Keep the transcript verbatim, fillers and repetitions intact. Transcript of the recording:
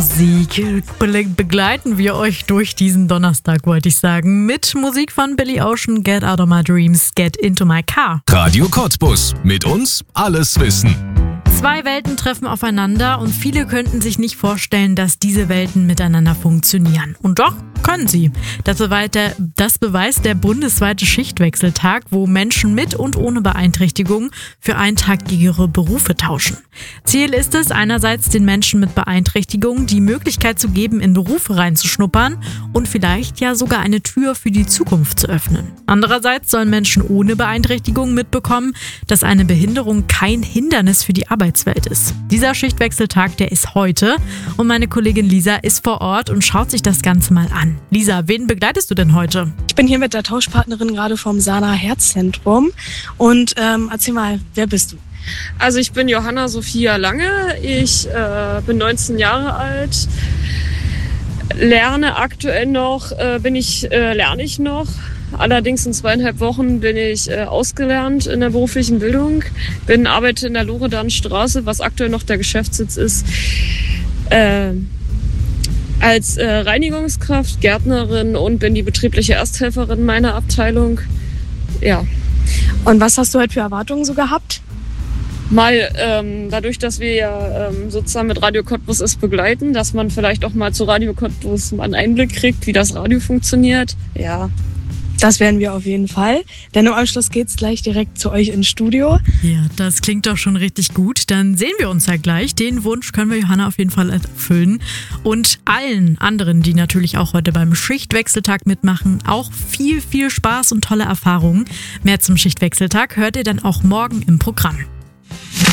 Musik be- begleiten wir euch durch diesen Donnerstag, wollte ich sagen. Mit Musik von Billy Ocean, Get Out of My Dreams, Get Into My Car. Radio Cottbus. Mit uns alles wissen. Zwei Welten treffen aufeinander und viele könnten sich nicht vorstellen, dass diese Welten miteinander funktionieren. Und doch können sie. Das beweist der, das beweist der bundesweite Schichtwechseltag, wo Menschen mit und ohne Beeinträchtigung für eintagigere Berufe tauschen. Ziel ist es, einerseits den Menschen mit Beeinträchtigung die Möglichkeit zu geben, in Berufe reinzuschnuppern und vielleicht ja sogar eine Tür für die Zukunft zu öffnen. Andererseits sollen Menschen ohne Beeinträchtigung mitbekommen, dass eine Behinderung kein Hindernis für die Arbeitswelt ist. Dieser Schichtwechseltag, der ist heute und meine Kollegin Lisa ist vor Ort und schaut sich das Ganze mal an. Lisa, wen begleitest du denn heute? Ich bin hier mit der Tauschpartnerin gerade vom Sana Herzzentrum und ähm, erzähl mal, wer bist du? Also ich bin Johanna Sophia Lange, ich äh, bin neunzehn Jahre alt, lerne aktuell noch, äh, bin ich, äh, lerne ich noch. Allerdings in zweieinhalb Wochen bin ich äh, ausgelernt in der beruflichen Bildung, bin arbeite in der Loredanstraße, was aktuell noch der Geschäftssitz ist, äh, als äh, Reinigungskraft, Gärtnerin und bin die betriebliche Ersthelferin meiner Abteilung. Ja. Und was hast du heute für Erwartungen so gehabt? Mal ähm, dadurch, dass wir ja ähm, sozusagen mit Radio Cottbus es begleiten, dass man vielleicht auch mal zu Radio Cottbus mal einen Einblick kriegt, wie das Radio funktioniert. Ja. Das werden wir auf jeden Fall, denn im Anschluss geht's gleich direkt zu euch ins Studio. Ja, das klingt doch schon richtig gut. Dann sehen wir uns ja gleich. Den Wunsch können wir Johanna auf jeden Fall erfüllen. Und allen anderen, die natürlich auch heute beim Schichtwechseltag mitmachen, auch viel, viel Spaß und tolle Erfahrungen. Mehr zum Schichtwechseltag hört ihr dann auch morgen im Programm.